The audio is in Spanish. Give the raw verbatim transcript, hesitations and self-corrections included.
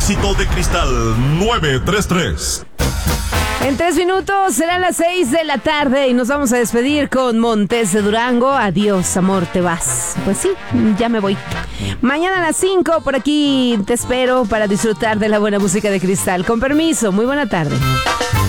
éxito de Cristal nueve tres tres. En tres minutos serán las seis de la tarde y nos vamos a despedir con Montes de Durango. Adiós, amor, te vas. Pues sí, ya me voy. Mañana a las cinco por aquí te espero para disfrutar de la buena música de Cristal. Con permiso, muy buena tarde.